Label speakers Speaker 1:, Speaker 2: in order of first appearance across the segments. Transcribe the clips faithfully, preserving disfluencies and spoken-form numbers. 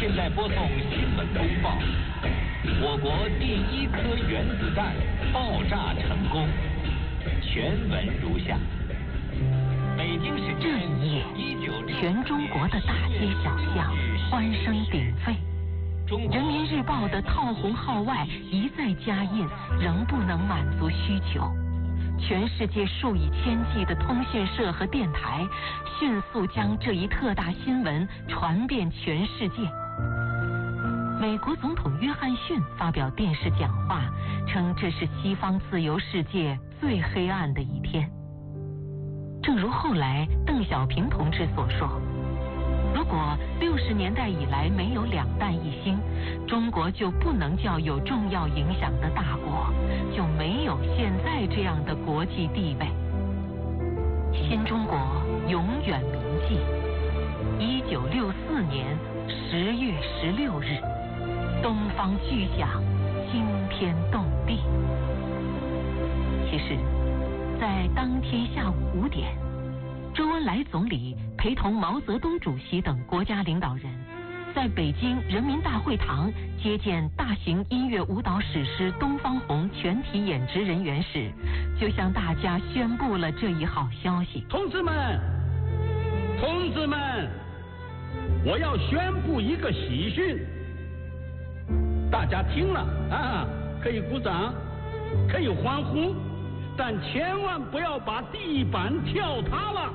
Speaker 1: 现在播送新闻公报：我国第一颗原子弹爆炸成功。全文如下。北京时
Speaker 2: 这一夜，全中国的大街小巷欢声鼎沸。人民日报的套红号外一再加印，仍不能满足需求。全世界数以千计的通讯社和电台迅速将这一特大新闻传遍全世界。美国总统约翰逊发表电视讲话，称这是西方自由世界最黑暗的一天。正如后来邓小平同志所说，如果六十年代以来没有两弹一星，中国就不能叫有重要影响的大国，就没有现在这样的国际地位。新中国永远铭记。一九六四年十月十六日，东方巨响，惊天动地。其实，在当天下午五点，周恩来总理陪同毛泽东主席等国家领导人，在北京人民大会堂接见大型音乐舞蹈史诗《东方红》全体演职人员时，就向大家宣布了这一好消息。
Speaker 3: 同志们，同志们，我要宣布一个喜讯。大家听了啊，可以鼓掌，可以欢呼，但千万不要把地板跳塌了。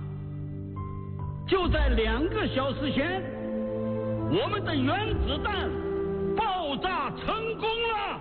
Speaker 3: 就在两个小时前，我们的原子弹爆炸成功了。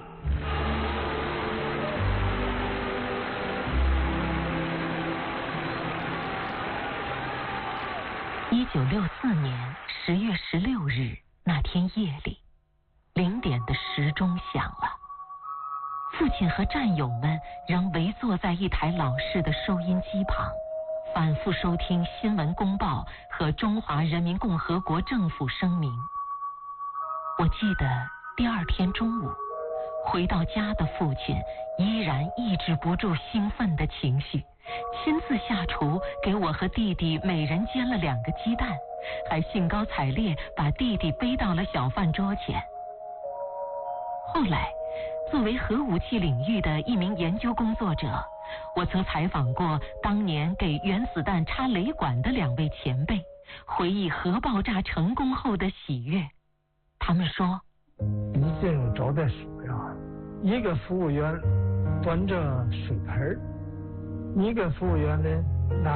Speaker 2: 一九六四年十月十六日那天夜里，零点的时钟响了。父亲和战友们仍围坐在一台老式的收音机旁，反复收听新闻公报和中华人民共和国政府声明。我记得第二天中午回到家的父亲依然抑制不住兴奋的情绪，亲自下厨给我和弟弟每人煎了两个鸡蛋，还兴高采烈把弟弟背到了小饭桌前。后来，作为核武器领域的一名研究工作者，我曾采访过当年给原子弹插雷管的两位前辈，回忆核爆炸成功后的喜悦。他们说，
Speaker 4: 一进入招待所呀，一个服务员端着水盆，一个服务员呢拿